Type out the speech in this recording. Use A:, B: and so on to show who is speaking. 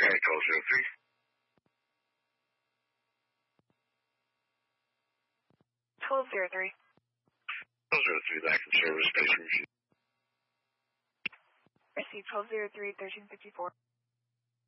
A: Alright, 1203.
B: 1203.
A: 1203, back in service, base review.
B: Received 1203, 1354.